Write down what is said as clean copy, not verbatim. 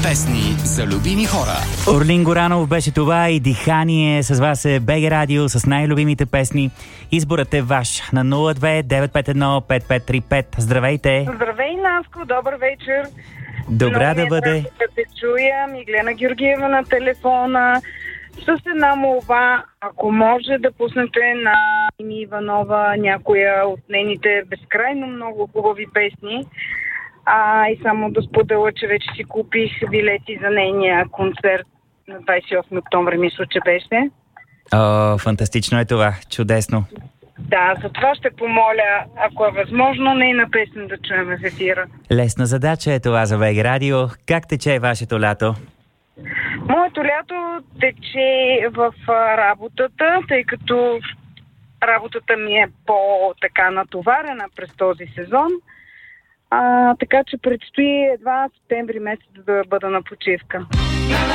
Песни за любими хора. Орлин Горанов беше това и Дихание. С вас е БГ Радио с най-любимите песни. Изборът е ваш на 02-951-5535. Здравейте! Здравей, Наско! Добър вечер! Добра да бъде! Да те чуя, Миглена Георгиева на телефона. С една молба, ако може да пуснете на Ими Иванова някоя от нейните безкрайно много хубави песни. И само да споделя, че вече си купих билети за нейния концерт на 28 октомври, мисля, че беше. Фантастично е това. Чудесно. Да, за това ще помоля, ако е възможно, нейна песен да чуем в ефира. Лесна задача е това за БГ Радио. Как тече вашето лято? Моето лято тече в работата, тъй като работата ми е по-така натоварена през този сезон. Така че предстои едва септември месец да бъда на почивка.